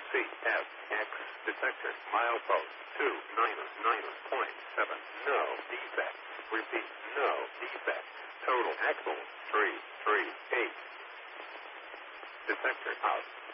CFX detector. Milepost 299.7. No defect. Repeat, no defect. Total axle 338. Detector out.